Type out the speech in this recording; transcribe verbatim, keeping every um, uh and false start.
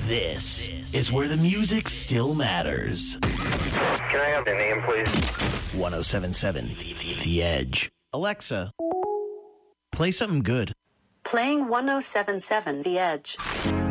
This is where the music still matters. Can I have the name, please? one oh seven point seven The Edge. Alexa, play something good. Playing one oh seven point seven The Edge.